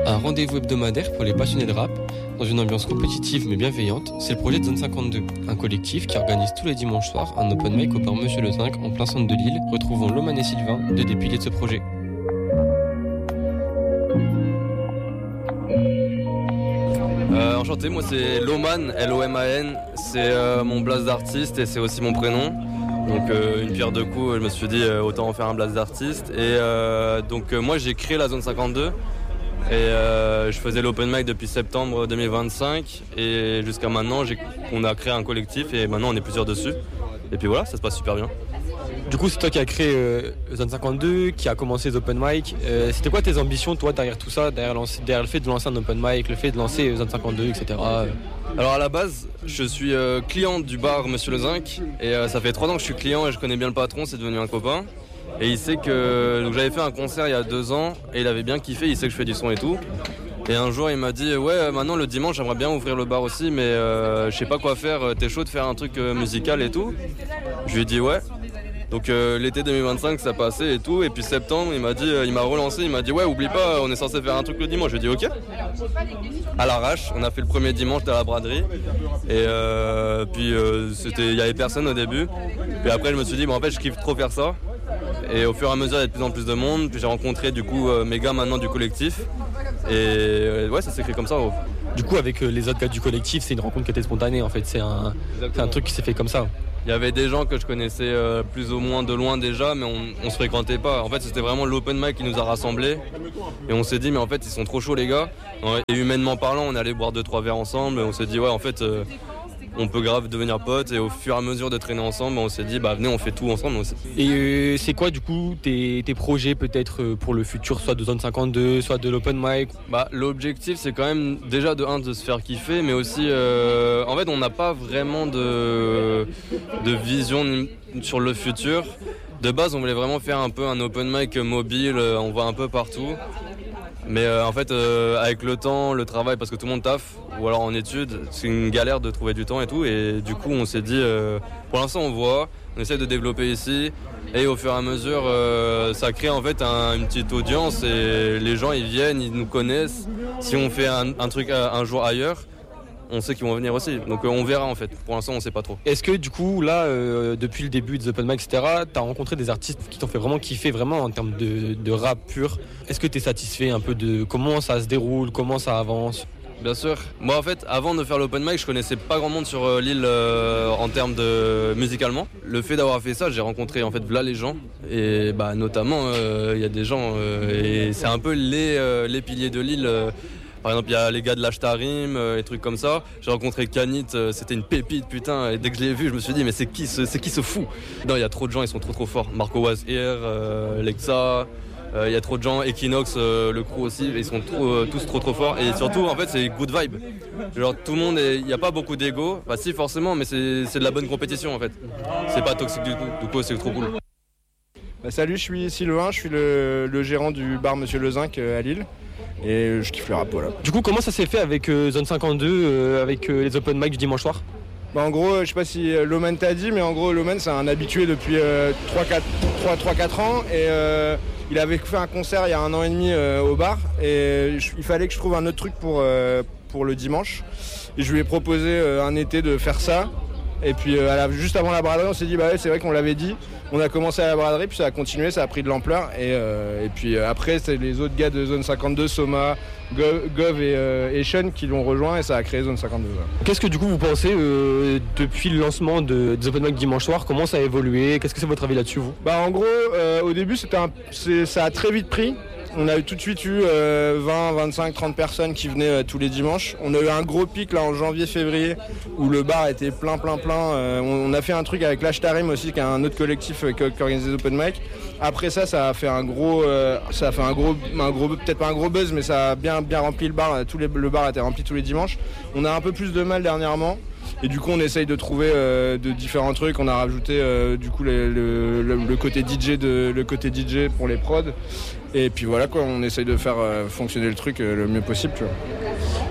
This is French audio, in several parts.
Un rendez-vous hebdomadaire pour les passionnés de rap, dans une ambiance compétitive mais bienveillante, c'est le projet de Zone 52, un collectif qui organise tous les dimanches soirs un open mic au bar Monsieur le Zinc en plein centre de Lille. Retrouvons Loman et Sylvain, deux des piliers de ce projet. Enchanté, moi c'est Loman, L-O-M-A-N, c'est mon blaze d'artiste et c'est aussi mon prénom. Donc une pierre deux coups, je me suis dit autant en faire un blaze d'artiste. Et moi j'ai créé la Zone 52 et je faisais l'open mic depuis septembre 2025 et jusqu'à maintenant on a créé un collectif et maintenant on est plusieurs dessus. Et puis voilà, ça se passe super bien. Du coup, c'est toi qui as créé Zone 52, qui a commencé les open mic. C'était quoi tes ambitions, toi, derrière tout ça, derrière le fait de lancer un open mic, le fait de lancer Zone 52, etc. Alors à la base, je suis client du bar Monsieur le Zinc et ça fait 3 ans que je suis client et je connais bien le patron, c'est devenu un copain. Et il sait que donc, j'avais fait un concert il y a 2 ans et il avait bien kiffé, il sait que je fais du son et tout. Et un jour il m'a dit ouais maintenant le dimanche j'aimerais bien ouvrir le bar aussi mais je sais pas quoi faire, t'es chaud de faire un truc musical et tout. Je lui ai dit ouais. Donc l'été 2025 ça passait et tout et puis septembre il m'a relancé, il m'a dit ouais oublie pas on est censé faire un truc le dimanche. Je lui ai dit ok. À l'arrache, on a fait le premier dimanche à la braderie et puis il y avait personne au début. Puis après je me suis dit en fait je kiffe trop faire ça. Et au fur et à mesure il y a de plus en plus de monde. Puis j'ai rencontré du coup mes gars maintenant du collectif. Et ouais ça s'est créé comme ça. Du coup avec les autres gars du collectif c'est une rencontre qui était spontanée en fait, c'est un truc qui s'est fait comme ça. Il y avait des gens que je connaissais plus ou moins de loin déjà, mais on se fréquentait pas. En fait, c'était vraiment l'open mic qui nous a rassemblés. Et on s'est dit, mais en fait, ils sont trop chauds, les gars. Et humainement parlant, on allait boire 2-3 verres ensemble. Et on s'est dit, ouais, en fait, on peut grave devenir potes. Et au fur et à mesure de traîner ensemble, on s'est dit, bah venez, on fait tout ensemble. Et c'est quoi, du coup, tes projets peut-être pour le futur, soit de Zone 52, soit de l'open mic? Bah, l'objectif, c'est quand même déjà de se faire kiffer, mais aussi, en fait, on n'a pas vraiment de vision sur le futur. De base, on voulait vraiment faire un peu un open mic mobile, on va un peu partout. Mais en fait, avec le temps, le travail, parce que tout le monde taffe, ou alors en études, c'est une galère de trouver du temps et tout. Et du coup, on s'est dit, pour l'instant, on essaie de développer ici. Et au fur et à mesure, ça crée en fait une petite audience et les gens, ils viennent, ils nous connaissent. Si on fait un truc un jour ailleurs, on sait qu'ils vont venir aussi. Donc on verra en fait. Pour l'instant, on sait pas trop. Est-ce que du coup, là, depuis le début des open mic, etc., t'as rencontré des artistes qui t'ont fait vraiment kiffer, vraiment en termes de rap pur? Est-ce que t'es satisfait un peu de comment ça se déroule, comment ça avance? Bien sûr. Moi en fait, avant de faire l'open mic, je connaissais pas grand monde sur l'île en termes de musicalement. Le fait d'avoir fait ça, j'ai rencontré en fait là les gens et bah notamment il y a des gens et c'est un peu les piliers de l'île. Par exemple, il y a les gars de l'Ashtarim, et trucs comme ça. J'ai rencontré Kanit, c'était une pépite, putain. Et dès que je l'ai vu, je me suis dit, mais c'est qui ce fou? Non, il y a trop de gens, ils sont trop forts. Marco Wazir, Lexa, il y a trop de gens. Equinox, le crew aussi, ils sont tous trop forts. Et surtout, en fait, c'est good vibe. Genre, tout le monde, il n'y a pas beaucoup d'ego. Bah si, forcément, mais c'est de la bonne compétition, en fait. C'est pas toxique du tout. Du coup, c'est trop cool. Bah, salut, je suis Sylvain, je suis le gérant du bar Monsieur le Zinc à Lille. Et je kiffe le rap, voilà. Du coup, comment ça s'est fait avec Zone 52, avec les open mic du dimanche soir? Bah en gros, je sais pas si Loman t'a dit, mais en gros, Loman c'est un habitué depuis 3-4 ans. Et il avait fait un concert il y a 1 an et demi au bar. Et il fallait que je trouve un autre truc pour le dimanche. Et je lui ai proposé un été de faire ça. Et puis juste avant la braderie, on s'est dit, bah ouais, c'est vrai qu'on l'avait dit. On a commencé à la braderie, puis ça a continué, ça a pris de l'ampleur. Et puis après, c'est les autres gars de Zone 52, Soma, Gov et Sean qui l'ont rejoint et ça a créé Zone 52. Voilà. Qu'est-ce que du coup vous pensez depuis le lancement des Open Mic dimanche soir? Comment ça a évolué? Qu'est-ce que c'est votre avis là-dessus, vous? Bah en gros, au début, ça a très vite pris. On a tout de suite eu 20, 25, 30 personnes qui venaient tous les dimanches. On a eu un gros pic là en janvier-février où le bar était plein. On a fait un truc avec l'Ashtarim aussi, qui est un autre collectif qui organise des open mic. Après ça a fait un gros, peut-être pas un gros buzz, mais ça a bien rempli le bar. Le bar était rempli tous les dimanches. On a un peu plus de mal dernièrement. Et du coup on essaye de trouver de différents trucs. On a rajouté du coup le côté DJ pour les prods. Et puis voilà quoi, on essaye de faire fonctionner le truc le mieux possible, tu vois.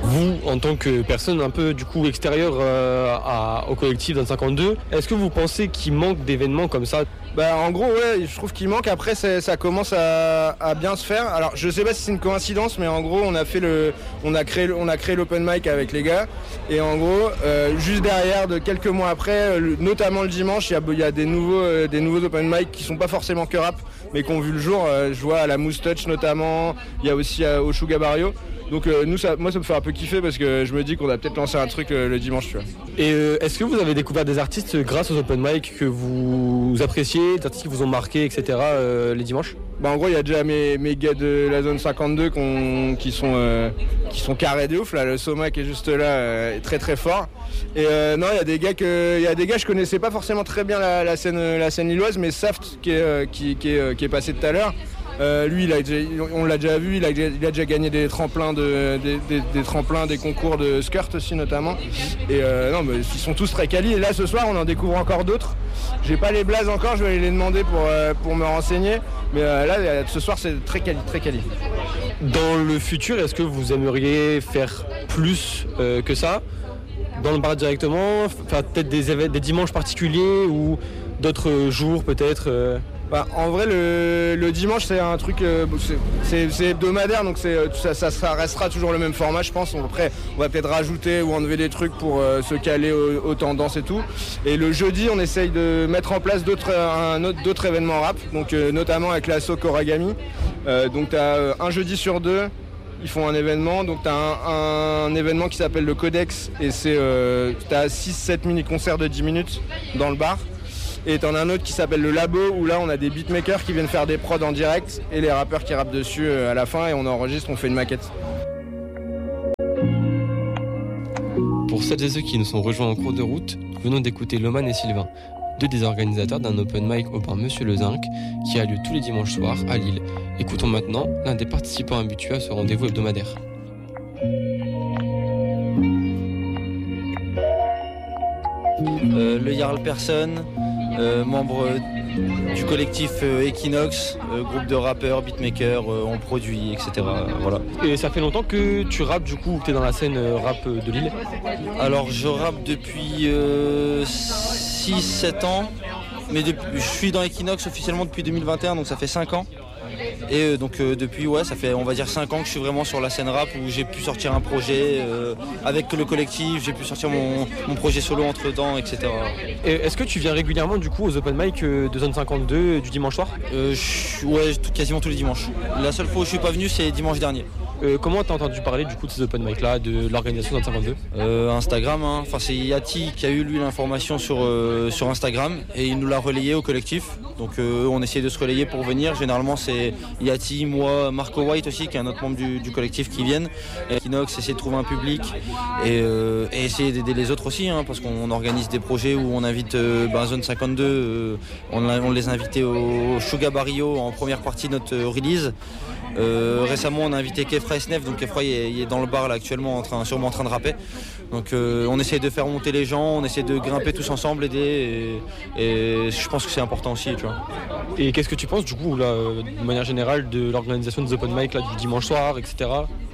Vous, en tant que personne un peu du coup extérieure au collectif 52, est-ce que vous pensez qu'il manque d'événements comme ça ? En gros, ouais, je trouve qu'il manque. Après, ça commence à bien se faire. Alors, je sais pas si c'est une coïncidence, mais en gros, on a créé l'open mic avec les gars. Et en gros, juste derrière, quelques mois après, notamment le dimanche, il y a des nouveaux open mic qui sont pas forcément que rap, mais qui ont vu le jour. Je vois à la Mousse Touch notamment. Il y a aussi au Sugar Barrio. Donc moi ça me fait un peu kiffer parce que je me dis qu'on a peut-être lancé un truc le dimanche, tu vois. Et est-ce que vous avez découvert des artistes grâce aux open mic que vous appréciez, des artistes qui vous ont marqué, etc. Les dimanches ? En gros il y a déjà mes gars de la zone 52 qui sont carrés de ouf là. Le Soma qui est juste là est très très fort. Et non il y a des gars je connaissais pas forcément très bien la scène lilloise, mais Saft qui est passé tout à l'heure. Lui, on l'a déjà vu, il a déjà gagné des tremplins, des tremplins, des concours de skirt aussi notamment. Et non, mais ils sont tous très quali. Et là, ce soir, on en découvre encore d'autres. J'ai pas les blazes encore, je vais aller les demander pour me renseigner. Mais là, ce soir, c'est très quali, très quali. Dans le futur, est-ce que vous aimeriez faire plus que ça ? Dans le bar directement, faire peut-être des dimanches particuliers ou d'autres jours peut-être En vrai, le dimanche, c'est un truc, c'est hebdomadaire, donc ça restera toujours le même format, je pense. Après, on va peut-être rajouter ou enlever des trucs pour se caler aux tendances et tout. Et le jeudi, on essaye de mettre en place d'autres événements rap, donc notamment avec l'asso Koragami. Donc tu as un jeudi sur deux. Ils font un événement, donc tu as un événement qui s'appelle le Codex et tu as 6-7 mini-concerts de 10 minutes dans le bar. Et t'en as un autre qui s'appelle le Labo où là on a des beatmakers qui viennent faire des prods en direct et les rappeurs qui rappent dessus à la fin et on enregistre, on fait une maquette. Pour celles et ceux qui nous sont rejoints en cours de route, nous venons d'écouter Loman et Sylvain, deux des organisateurs d'un open mic au bar Monsieur le Zinc qui a lieu tous les dimanches soirs à Lille. Écoutons maintenant l'un des participants habitués à ce rendez-vous hebdomadaire. Le Jarl Person, membre du collectif Equinox, groupe de rappeurs, beatmakers, on produit, etc. Voilà. Et ça fait longtemps que tu rappes du coup, ou que tu es dans la scène rap de Lille ? Alors je rappe depuis 6-7 ans, mais je suis dans Equinox officiellement depuis 2021, donc ça fait 5 ans. Et donc depuis, ça fait on va dire 5 ans que je suis vraiment sur la scène rap où j'ai pu sortir un projet avec le collectif, j'ai pu sortir mon projet solo entre temps, etc. Et est-ce que tu viens régulièrement du coup aux open mic de Zone 52 du dimanche soir ? Quasiment tous les dimanches. La seule fois où je suis pas venu, c'est dimanche dernier. Comment t'as entendu parler du coup de ces open mic là, de l'organisation Zone 52 ? Instagram, Enfin, c'est Yati qui a eu lui l'information sur Instagram et il nous l'a relayé au collectif. Donc on essaie de se relayer pour venir. Généralement c'est Yati, moi, Marco White aussi qui est un autre membre du collectif qui viennent. Et Kinox essaie de trouver un public et essayer d'aider les autres aussi parce qu'on organise des projets où on invite Zone 52, on les a invités au Sugar Barrio en première partie de notre release. Récemment on a invité Kefra Snef, donc Kefra il est dans le bar là actuellement sûrement en train de rapper. Donc on essaie de faire monter les gens, on essaie de grimper tous ensemble, aider et je pense que c'est important aussi, tu vois. Et qu'est-ce que tu penses du coup là, de manière générale de l'organisation des open mic là, du dimanche soir, etc.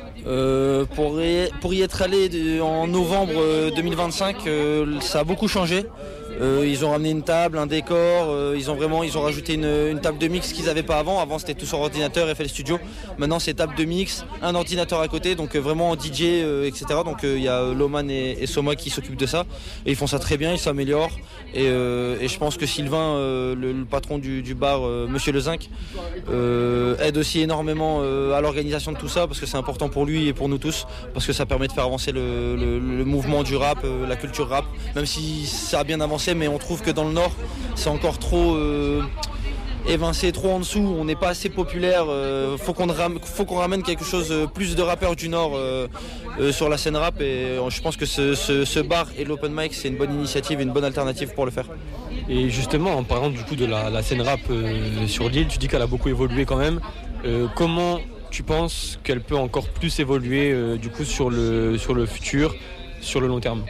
Pour y être allé en novembre 2025, ça a beaucoup changé. Ils ont ramené une table, un décor, ils ont rajouté une table de mix qu'ils n'avaient pas avant. Avant c'était tout sur ordinateur, FL Studio. Maintenant c'est table de mix, un ordinateur à côté, donc vraiment DJ, etc. Donc il y a Loman et Soma qui s'occupent de ça. Et ils font ça très bien, ils s'améliorent. Et je pense que Sylvain, le patron du bar Monsieur le Zinc, aide aussi énormément à l'organisation de tout ça parce que c'est important pour lui et pour nous tous, parce que ça permet de faire avancer le mouvement du rap, la culture rap, même si ça a bien avancé, mais on trouve que dans le Nord c'est encore trop évincé, trop en dessous, on n'est pas assez populaire, faut qu'on ramène quelque chose, plus de rappeurs du Nord sur la scène rap, et je pense que ce bar et l'open mic c'est une bonne initiative, une bonne alternative pour le faire. Et justement en parlant du coup de la scène rap sur l'île, tu dis qu'elle a beaucoup évolué quand même, comment tu penses qu'elle peut encore plus évoluer du coup sur le futur, sur le long terme?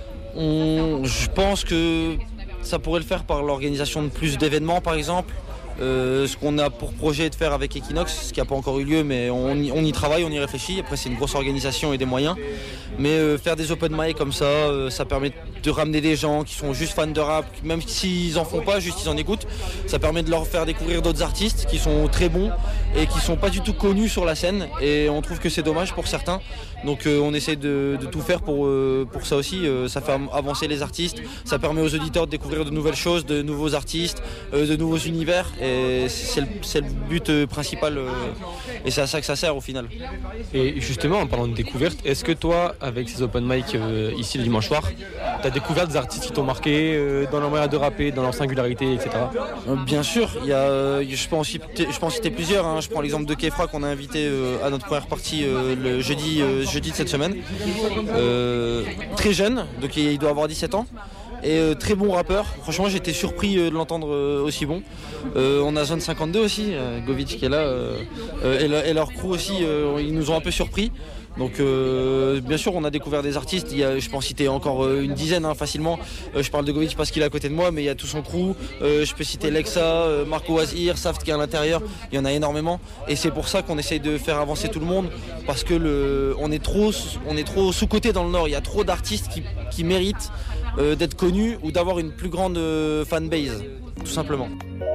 Je pense que ça pourrait le faire par l'organisation de plus d'événements par exemple, Ce qu'on a pour projet de faire avec Equinox, ce qui n'a pas encore eu lieu, mais on y travaille, on y réfléchit. Après, c'est une grosse organisation et des moyens. Mais faire des open mic comme ça, ça permet de ramener des gens qui sont juste fans de rap, même s'ils en font pas, juste ils en écoutent. Ça permet de leur faire découvrir d'autres artistes qui sont très bons et qui sont pas du tout connus sur la scène. Et on trouve que c'est dommage pour certains. Donc on essaie de tout faire pour ça aussi. Ça fait avancer les artistes, ça permet aux auditeurs de découvrir de nouvelles choses, de nouveaux artistes, de nouveaux univers. Et c'est le but principal. Et c'est à ça que ça sert au final. Et justement, en parlant de découverte, est-ce que toi, avec ces open mic ici le dimanche soir, tu as découvert des artistes qui t'ont marqué dans leur manière de rapper, dans leur singularité, etc. Bien sûr, je peux en citer plusieurs. Hein. Je prends l'exemple de Kefra qu'on a invité à notre première partie le jeudi de cette semaine. Très jeune, donc il doit avoir 17 ans. Et très bon rappeur. Franchement, j'étais surpris de l'entendre aussi bon. On a Zone 52 aussi, Govic qui est là, et leur crew aussi, ils nous ont un peu surpris. Donc bien sûr on a découvert des artistes, je peux en citer encore une dizaine facilement. Je parle de Govic parce qu'il est à côté de moi, mais il y a tout son crew. Je peux citer Lexa, Marco Wazir, Saft qui est à l'intérieur, il y en a énormément. Et c'est pour ça qu'on essaye de faire avancer tout le monde, parce que on est trop sous-coté dans le Nord. Il y a trop d'artistes qui méritent d'être connus ou d'avoir une plus grande fanbase, tout simplement.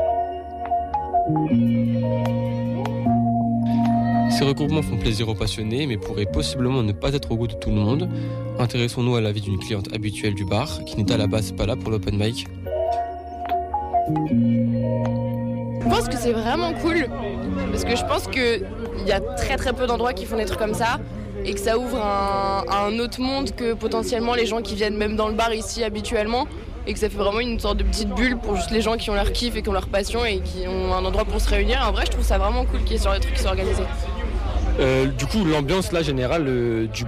Ces regroupements font plaisir aux passionnés, mais pourraient possiblement ne pas être au goût de tout le monde. Intéressons-nous à l'avis d'une cliente habituelle du bar, qui n'est à la base pas là pour l'open mic. Je pense que c'est vraiment cool, parce que je pense qu'il y a très très peu d'endroits qui font des trucs comme ça, et que ça ouvre un autre monde que potentiellement les gens qui viennent même dans le bar ici habituellement, et que ça fait vraiment une sorte de petite bulle pour juste les gens qui ont leur kiff et qui ont leur passion et qui ont un endroit pour se réunir. En vrai, je trouve ça vraiment cool qu'il y ait ce genre de trucs qui soient organisés. Du coup, l'ambiance là générale du